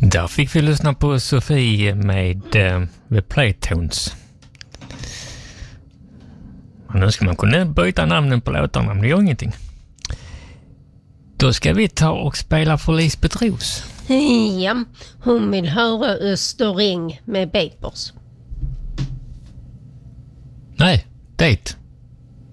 Där fick vi lyssna på Sofie med The Playtones. Och nu ska man kunna byta namnen på låtarna, men det gör ingenting. Då ska vi ta och spela för Lisbeth Ros. Ja, hon vill höra Österring med Babers. Nej, Date.